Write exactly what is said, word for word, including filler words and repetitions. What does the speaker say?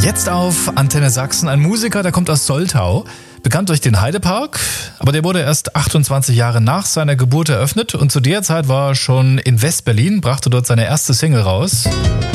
Jetzt auf Antenne Sachsen ein Musiker, der kommt aus Soltau, bekannt durch den Heidepark, aber der wurde erst achtundzwanzig Jahre nach seiner Geburt eröffnet und zu der Zeit war er schon in West-Berlin, brachte dort seine erste Single raus.